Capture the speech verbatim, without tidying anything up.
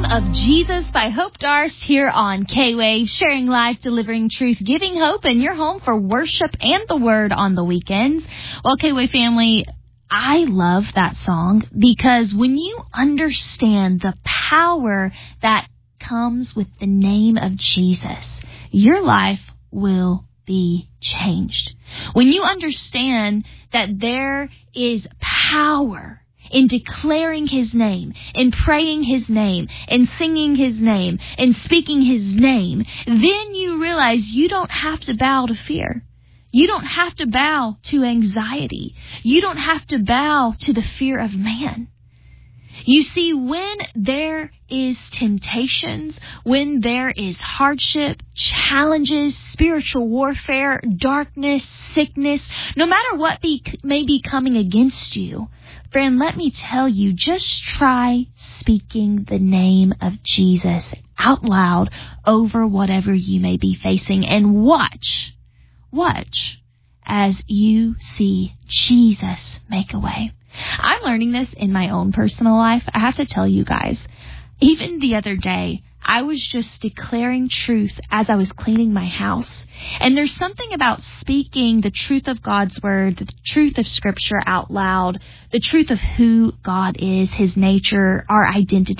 of Jesus by Hope Darst here on K-Wave, sharing life, delivering truth, giving hope, and you're home for worship and the word on the weekends. Well, K-Wave family, I love that song because when you understand the power that comes with the name of Jesus, your life will be changed. When you understand that there is power in declaring his name, in praying his name, in singing his name, in speaking his name, then you realize you don't have to bow to fear. You don't have to bow to anxiety. You don't have to bow to the fear of man. You see, when there is temptations, when there is hardship, challenges, spiritual warfare, darkness, sickness, no matter what be, may be coming against you, friend, let me tell you, just try speaking the name of Jesus out loud over whatever you may be facing and watch, watch as you see Jesus make a way. I'm learning this in my own personal life. I have to tell you guys, even the other day, I was just declaring truth as I was cleaning my house. And there's something about speaking the truth of God's word, the truth of Scripture out loud, the truth of who God is, his nature, our identity.